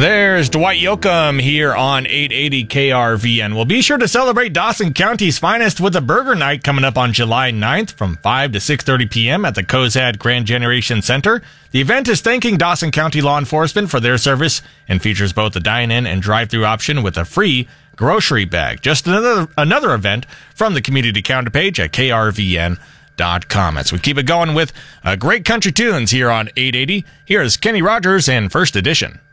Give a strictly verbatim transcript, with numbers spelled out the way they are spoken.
There's Dwight Yoakam here on eight eighty K R V N. We'll be sure to celebrate Dawson County's finest with a burger night coming up on July ninth from five to six thirty p.m. at the Cozad Grand Generation Center. The event is thanking Dawson County law enforcement for their service and features both a dine-in and drive-thru option with a free grocery bag. Just another another event from the community calendar page at K R V N dot com. As we keep it going with uh, great country tunes here on eight eighty, here's Kenny Rogers and First Edition.